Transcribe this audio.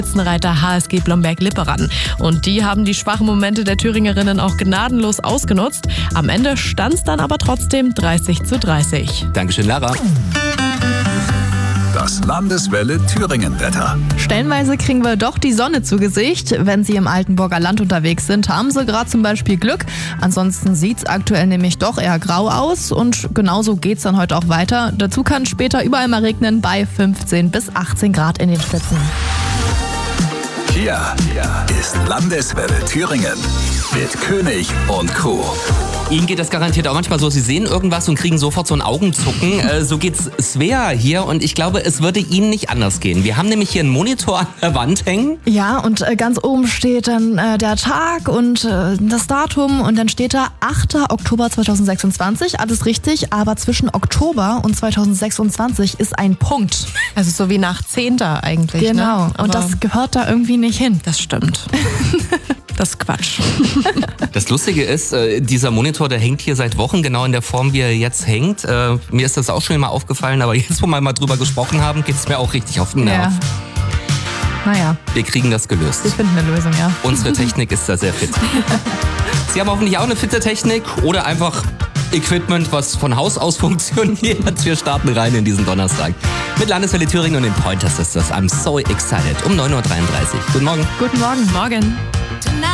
Spitzenreiter HSG Blomberg-Lippe ran. Und die haben die schwachen Momente der Thüringerinnen auch gnadenlos ausgenutzt. Am Ende stand es dann aber trotzdem 30:30. Dankeschön, Lara. Das Landeswelle Thüringen-Wetter. Stellenweise kriegen wir doch die Sonne zu Gesicht. Wenn Sie im Altenburger Land unterwegs sind, haben Sie gerade zum Beispiel Glück. Ansonsten sieht es aktuell nämlich doch eher grau aus und genauso geht es dann heute auch weiter. Dazu kann später überall mal regnen bei 15 bis 18 Grad in den Spitzen. Hier ist Landeswelle Thüringen mit König und Crew. Ihnen geht das garantiert auch manchmal so, Sie sehen irgendwas und kriegen sofort so ein Augenzucken. So geht's Svea hier und ich glaube, es würde Ihnen nicht anders gehen. Wir haben nämlich hier einen Monitor an der Wand hängen. Ja, und ganz oben steht dann der Tag und das Datum und dann steht da 8. Oktober 2026, alles richtig, aber zwischen Oktober und 2026 ist ein Punkt. Also so wie nach 10. eigentlich. Genau, Ne? und das gehört da irgendwie nicht hin. Das stimmt. Das ist Quatsch. Das Lustige ist, dieser Monitor, der hängt hier seit Wochen genau in der Form, wie er jetzt hängt. Mir ist das auch schon mal aufgefallen, aber jetzt, wo wir mal drüber gesprochen haben, geht es mir auch richtig auf den Nerv. Ja. Naja, Wir kriegen das gelöst. wir finden eine Lösung, ja. Unsere Technik ist da sehr fit. Sie haben hoffentlich auch eine fitte Technik oder einfach Equipment, was von Haus aus funktioniert. Wir starten rein in diesen Donnerstag. Mit Landeswelle Thüringen und den Pointers ist das. I'm so excited. Um 9:33 Uhr. Guten Morgen. Guten Morgen. Morgen.